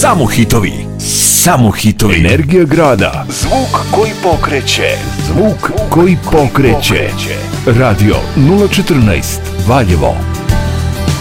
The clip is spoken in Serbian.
Samo hitovi. Samo hitovi. Energija grada. Zvuk koji pokreće. Zvuk koji pokreće. Radio 014 Valjevo.